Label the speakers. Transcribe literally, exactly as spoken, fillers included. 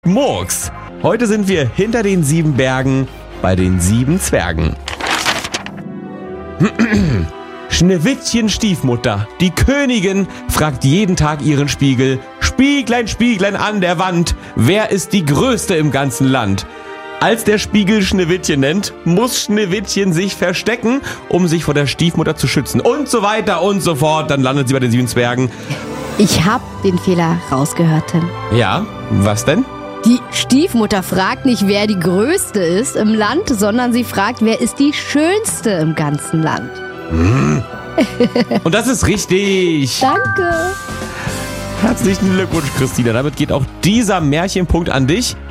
Speaker 1: Murks! Heute sind wir hinter den sieben Bergen bei den sieben Zwergen. Schneewittchens Stiefmutter, die Königin, fragt jeden Tag ihren Spiegel: Spieglein, Spieglein an der Wand, wer ist die Größte im ganzen Land? Als der Spiegel Schneewittchen nennt, muss Schneewittchen sich verstecken, um sich vor der Stiefmutter zu schützen. Und so weiter und so fort. Dann landet sie bei den sieben Zwergen.
Speaker 2: Ich hab den Fehler rausgehört, Tim.
Speaker 1: Ja, was denn?
Speaker 2: Die Stiefmutter fragt nicht, wer die Größte ist im Land, sondern sie fragt, wer ist die Schönste im ganzen Land.
Speaker 1: Hm. Und das ist richtig.
Speaker 2: Danke.
Speaker 1: Herzlichen Glückwunsch, Christina. Damit geht auch dieser Märchenpunkt an dich.